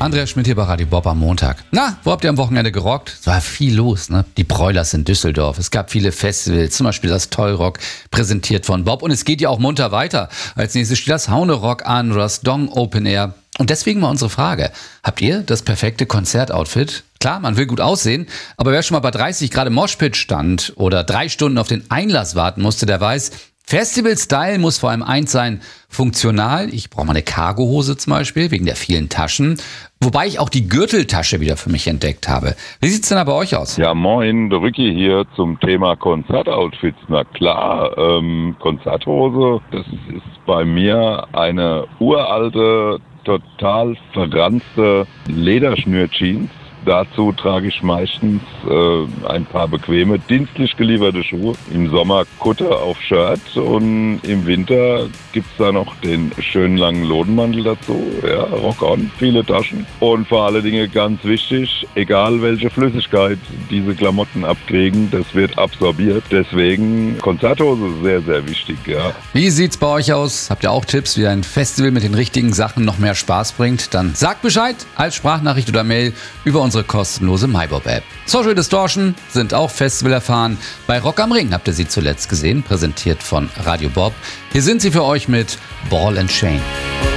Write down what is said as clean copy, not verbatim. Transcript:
Andreas Schmidt hier bei Radio Bob am Montag. Na, wo habt ihr am Wochenende gerockt? Es war viel los, ne? Die Broilers in Düsseldorf. Es gab viele Festivals, zum Beispiel das Tollrock, präsentiert von Bob. Und es geht ja auch munter weiter. Als nächstes steht das Haune Rock an oder das Dong Open Air. Und deswegen mal unsere Frage. Habt ihr das perfekte Konzertoutfit? Klar, man will gut aussehen, aber wer schon mal bei 30 Grad im Moshpit stand oder 3 Stunden auf den Einlass warten musste, der weiß, Festival-Style muss vor allem eins sein, funktional. Ich brauche mal eine Cargohose zum Beispiel, wegen der vielen Taschen. Wobei ich auch die Gürteltasche wieder für mich entdeckt habe. Wie sieht's denn da bei euch aus? Ja, moin, der Rücki hier zum Thema Konzertoutfits. Na klar, Konzerthose, das ist bei mir eine uralte, total verranzte Lederschnürjeans. Dazu trage ich meistens ein paar bequeme, dienstlich gelieferte Schuhe. Im Sommer Kutte auf Shirt und im Winter gibt's da noch den schönen langen Lodenmantel dazu. Ja, Rock on, viele Taschen. Und vor allen Dingen ganz wichtig, egal welche Flüssigkeit diese Klamotten abkriegen, das wird absorbiert. Deswegen Konzerthose sehr, sehr wichtig, ja. Wie sieht's bei euch aus? Habt ihr auch Tipps, wie ein Festival mit den richtigen Sachen noch mehr Spaß bringt? Dann sagt Bescheid als Sprachnachricht oder Mail über unsere kostenlose MyBob-App. Social Distortion sind auch Festival erfahren. Bei Rock am Ring habt ihr sie zuletzt gesehen, präsentiert von Radio Bob. Hier sind sie für euch mit Ball and Chain.